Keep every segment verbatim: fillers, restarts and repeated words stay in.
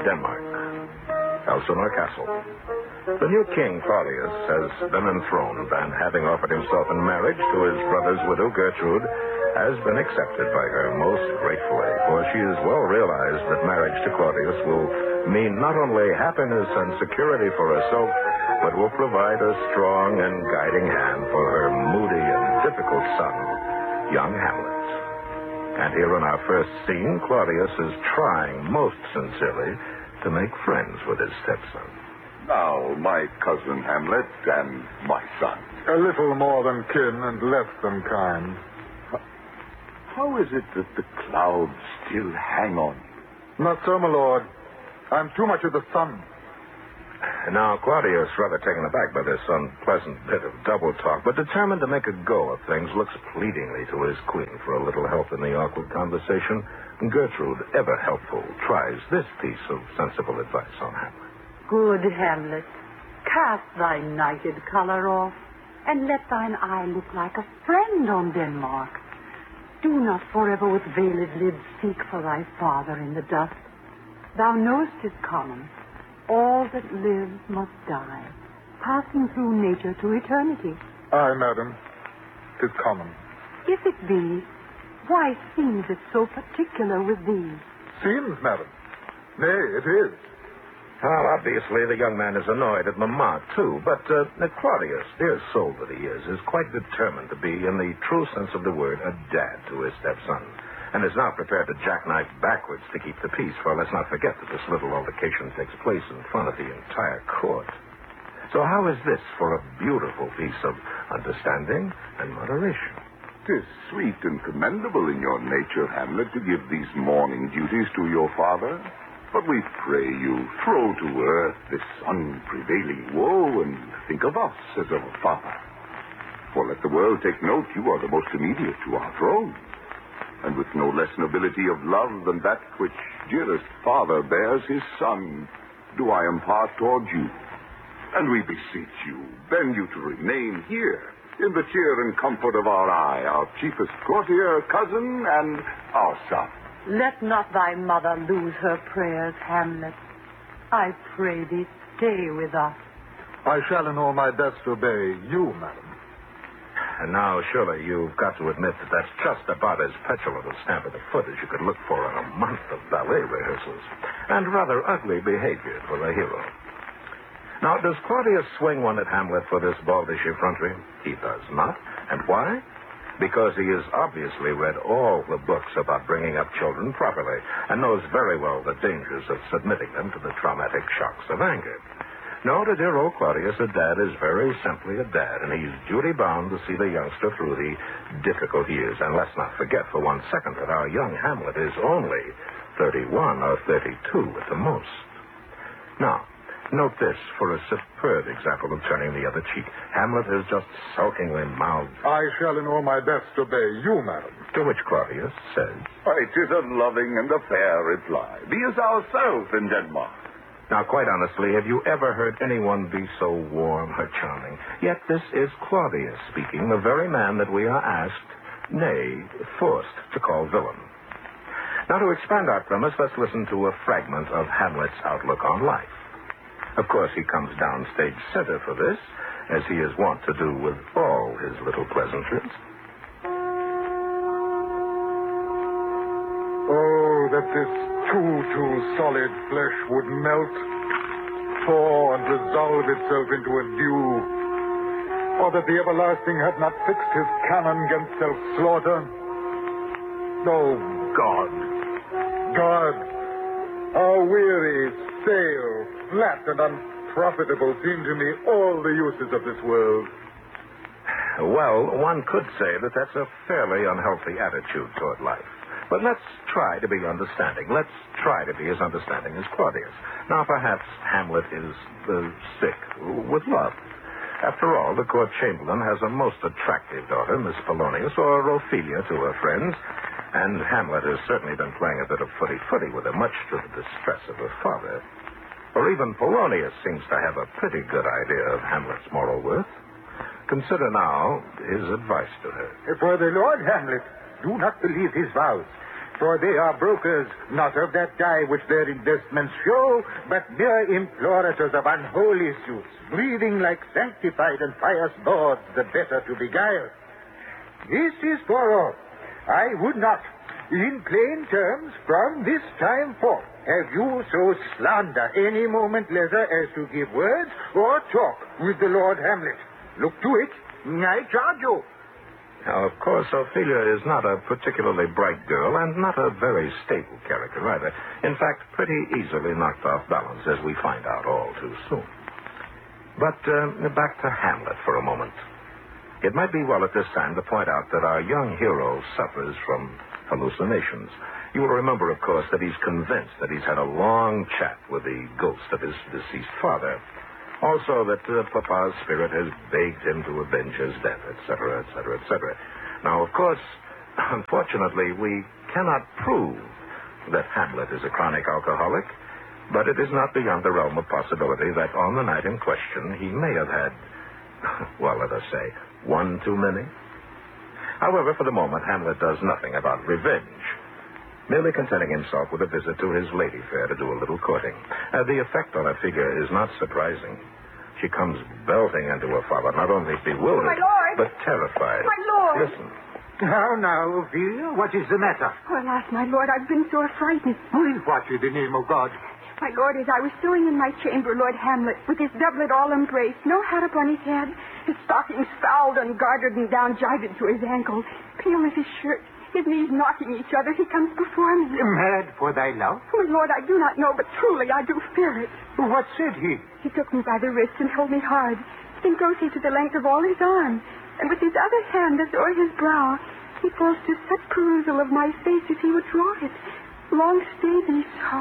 Denmark. Elsinore Castle. The new king, Claudius, has been enthroned, and having offered himself in marriage to his brother's widow, Gertrude, has been accepted by her most gratefully, for she has well realized that marriage to Claudius will mean not only happiness and security for herself, but will provide a strong and guiding hand for her moody and difficult son, young Hamlet. And here in our first scene, Claudius is trying most sincerely to make friends with his stepson. Now, my cousin Hamlet and my son. A little more than kin and less than kind. How is it that the clouds still hang on you? Not so, my lord. I'm too much of the sun. Now, Claudius, rather taken aback by this unpleasant bit of double talk, but determined to make a go of things, looks pleadingly to his queen for a little help in the awkward conversation. Gertrude, ever helpful, tries this piece of sensible advice on Hamlet. Good Hamlet, cast thy nighted color off, and let thine eye look like a friend on Denmark. Do not forever with veiled lids seek for thy father in the dust. Thou knowest 'tis common. All that lives must die, passing through nature to eternity. Aye, madam, 'tis common. If it be, why seems it so particular with thee? Seems, madam. Nay, it is. Well, obviously, the young man is annoyed at Mamma, too. But uh, Claudius, dear soul that he is, is quite determined to be, in the true sense of the word, a dad to his stepson, and is now prepared to jackknife backwards to keep the peace. For let's not forget that this little altercation takes place in front of the entire court. So how is this for a beautiful piece of understanding and moderation? 'Tis sweet and commendable in your nature, Hamlet, to give these mourning duties to your father. But we pray you, throw to earth this unprevailing woe, and think of us as our father. For let the world take note, you are the most immediate to our throne. And with no less nobility of love than that which dearest father bears his son, do I impart toward you. And we beseech you, bend you to remain here, in the cheer and comfort of our eye, our chiefest courtier, cousin, and our son. Let not thy mother lose her prayers, Hamlet. I pray thee, stay with us. I shall in all my best obey you, madam. And now, surely you've got to admit that that's just about as petulant a stamp of the foot as you could look for in a month of ballet rehearsals. And rather ugly behavior for a hero. Now, does Claudius swing one at Hamlet for this baldish effrontery? He does not. And why? Because he has obviously read all the books about bringing up children properly and knows very well the dangers of submitting them to the traumatic shocks of anger. No, to dear old Claudius, a dad is very simply a dad, and he's duty-bound to see the youngster through the difficult years. And let's not forget for one second that our young Hamlet is only thirty-one or thirty-two at the most. Now, note this for a superb example of turning the other cheek. Hamlet has just sulkingly mouthed, I shall in all my best obey you, madam. To which Claudius says, It is a loving and a fair reply. Be as ourselves in Denmark. Now, quite honestly, have you ever heard anyone be so warm or charming? Yet this is Claudius speaking, the very man that we are asked, nay, forced to call villain. Now, to expand our premise, let's listen to a fragment of Hamlet's outlook on life. Of course, he comes down stage center for this, as he is wont to do with all his little pleasantries. Oh, that this too, too solid flesh would melt, thaw, and resolve itself into a dew. Or that the everlasting had not fixed his cannon against self-slaughter. Oh, God, God, how weary, stale, flat, and unprofitable seem to me all the uses of this world. Well, one could say that that's a fairly unhealthy attitude toward life. But let's try to be understanding. Let's try to be as understanding as Claudius. Now, perhaps Hamlet is uh, sick with love. After all, the court chamberlain has a most attractive daughter, Miss Polonius, or Ophelia to her friends, and Hamlet has certainly been playing a bit of footy-footy with her, much to the distress of her father. Or even Polonius seems to have a pretty good idea of Hamlet's moral worth. Consider now his advice to her. For the Lord Hamlet, do not believe his vows. For they are brokers, not of that dye which their investments show, but mere implorators of unholy suits, breathing like sanctified and pious lords, the better to beguile. This is for all. I would not, in plain terms, from this time forth, have you so slander any moment leisure as to give words or talk with the Lord Hamlet. Look to it, I charge you. Now, of course, Ophelia is not a particularly bright girl and not a very stable character either. In fact, pretty easily knocked off balance, as we find out all too soon. But uh, back to Hamlet for a moment. It might be well at this time to point out that our young hero suffers from hallucinations. You will remember, of course, that he's convinced that he's had a long chat with the ghost of his deceased father. Also that uh, Papa's spirit has begged him to avenge his death, et cetera, et cetera, et cetera. Now, of course, unfortunately, we cannot prove that Hamlet is a chronic alcoholic, but it is not beyond the realm of possibility that on the night in question he may have had, well, let us say, one too many. However, for the moment, Hamlet does nothing about revenge, merely contenting himself with a visit to his lady fair to do a little courting. Uh, the effect on her figure is not surprising. She comes belting into her father, not only bewildered, My lord! but terrified. My lord! Listen. How now, Ophelia? What is the matter? Oh, alas, my lord, I've been so frightened. Well, what in the name of God? My lord, as I was sewing in my chamber, Lord Hamlet, with his doublet all embraced, no hat upon his head, his stockings fouled, ungartered, and down jibed to his ankle, pale as his shirt, his knees knocking each other, he comes before me. Mad for thy love? My lord, I do not know, but truly I do fear it. What said he? He took me by the wrist and held me hard, then goes he to the length of all his arm, and with his other hand as o'er his brow, he falls to such perusal of my face as he would draw it. Long stay thee so.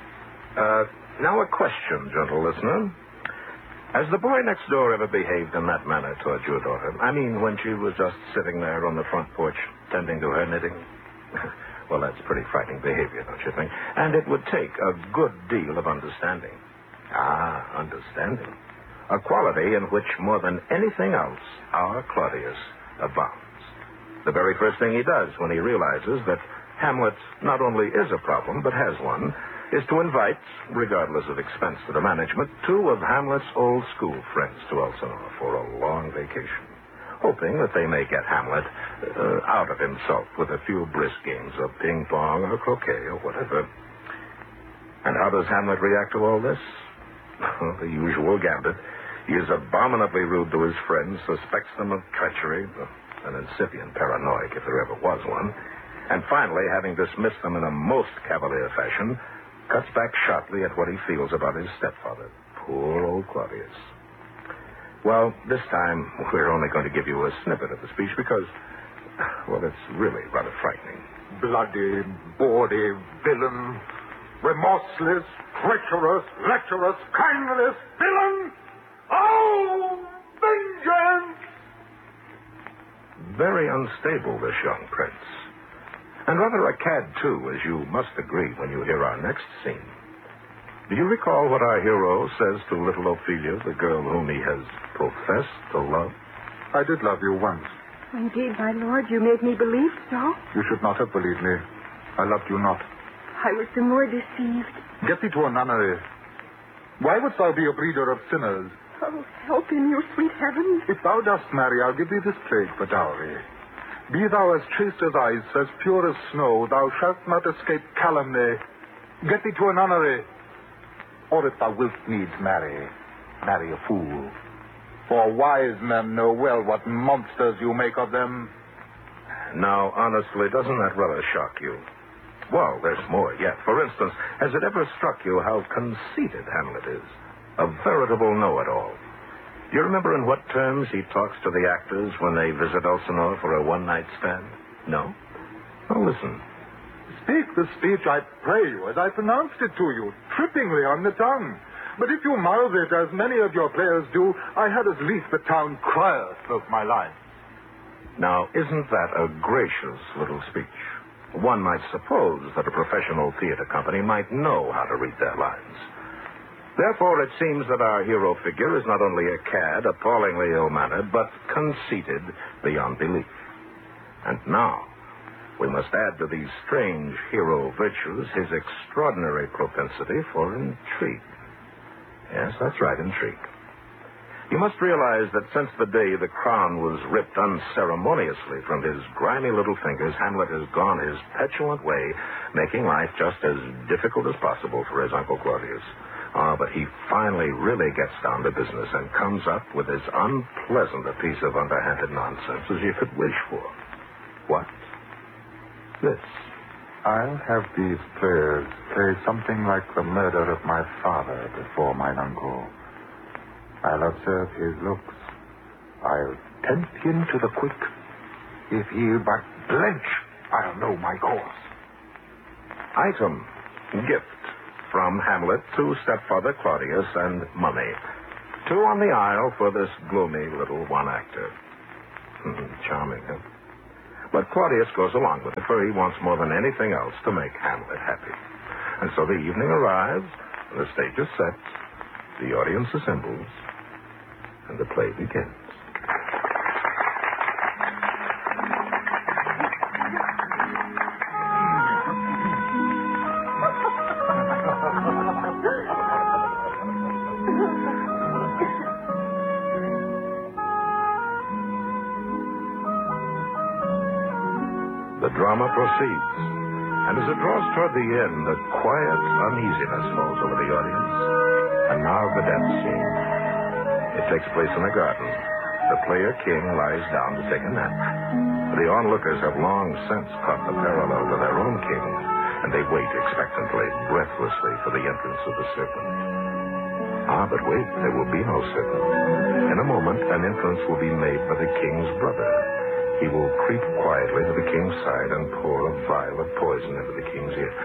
Uh, now a question, gentle listener. Has the boy next door ever behaved in that manner towards your daughter? I mean, when she was just sitting there on the front porch, tending to her knitting? Well, that's pretty frightening behavior, don't you think? And it would take a good deal of understanding. Ah, understanding. A quality in which, more than anything else, our Claudius abounds. The very first thing he does when he realizes that Hamlet not only is a problem, but has one, is to invite, regardless of expense to the management, two of Hamlet's old school friends to Elsinore for a long vacation, hoping that they may get Hamlet uh, out of himself with a few brisk games of ping-pong or croquet or whatever. And how does Hamlet react to all this? The usual gambit. He is abominably rude to his friends, suspects them of treachery, an incipient paranoic if there ever was one, and finally, having dismissed them in a most cavalier fashion, cuts back sharply at what he feels about his stepfather. Poor old Claudius. Well, this time, we're only going to give you a snippet of the speech because, well, it's really rather frightening. Bloody, bawdy villain, remorseless, treacherous, lecherous, kindless villain! Oh, vengeance! Very unstable, this young prince. And rather a cad, too, as you must agree when you hear our next scene. Do you recall what our hero says to little Ophelia, the girl whom he has professed to love? I did love you once. Indeed, my lord, you made me believe so. You should not have believed me. I loved you not. I was the more deceived. Get thee to a nunnery. Why wouldst thou be a breeder of sinners? Oh, help in you, sweet heavens. If thou dost marry, I'll give thee this plague for dowry. Be thou as chaste as ice, as pure as snow, thou shalt not escape calumny. Get thee to a nunnery. Or if thou wilt needs marry, marry a fool. For wise men know well what monsters you make of them. Now, honestly, doesn't that rather shock you? Well, there's more yet. For instance, has it ever struck you how conceited Hamlet is? A veritable know-it-all. Do you remember in what terms he talks to the actors when they visit Elsinore for a one-night stand? No? Well, listen. Speak the speech, I pray you, as I pronounced it to you, trippingly on the tongue. But if you mouth it, as many of your players do, I had as lief the town crier spoke my line. Now, isn't that a gracious little speech? One might suppose that a professional theater company might know how to read their lines. Therefore, it seems that our hero figure is not only a cad, appallingly ill-mannered, but conceited beyond belief. And now, We must add to these strange hero virtues his extraordinary propensity for intrigue. Yes, that's right, intrigue. You must realize that since the day the crown was ripped unceremoniously from his grimy little fingers, Hamlet has gone his petulant way, making life just as difficult as possible for his Uncle Claudius. Ah, but he finally really gets down to business and comes up with as unpleasant a piece of underhanded nonsense as you could wish for. What? This. I'll have these players play something like the murder of my father before mine uncle. I'll observe his looks. I'll tempt him to the quick. If he'll but blench, I'll know my course. Item. Gift. From Hamlet to stepfather Claudius and Mummy. Two on the aisle for this gloomy little one-actor. Charming, huh? But Claudius goes along with it, for he wants more than anything else to make Hamlet happy. And so the evening arrives, and the stage is set, the audience assembles, and the play begins. The drama proceeds, and as it draws toward the end, a quiet uneasiness falls over the audience. And now the death scene. It takes place in a garden. The player king lies down to take a nap. The onlookers have long since caught the parallel to their own king, and they wait expectantly, breathlessly, for the entrance of the serpent. Ah, but wait, there will be no serpent. In a moment, an entrance will be made by the king's brother. He will creep quietly to the king's side and pour a vial of poison into the king's ear.